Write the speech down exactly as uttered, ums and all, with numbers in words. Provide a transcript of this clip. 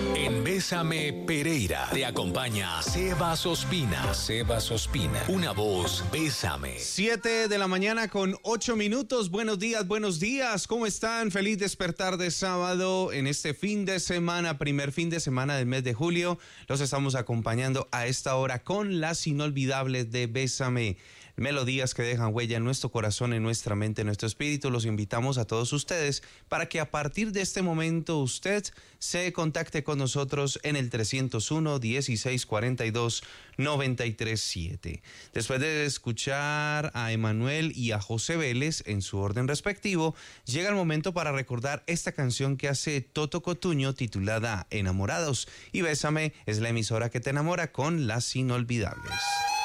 En Bésame Pereira te acompaña Sebas Ospina. Sebas Ospina, una voz, Bésame. Siete de la mañana con ocho minutos. Buenos días, buenos días. ¿Cómo están? Feliz despertar de sábado en este fin de semana, primer fin de semana del mes de julio. Los estamos acompañando a esta hora con las inolvidables de Bésame. Melodías que dejan huella en nuestro corazón, en nuestra mente, en nuestro espíritu. Los invitamos a todos ustedes para que a partir de este momento usted se contacte con nosotros en el trescientos uno, dieciséis cuarenta y dos, noventa y tres siete. Después de escuchar a Emanuel y a José Vélez en su orden respectivo, llega el momento para recordar esta canción que hace Toto Cotuño titulada Enamorados. Y Bésame es la emisora que te enamora con las inolvidables.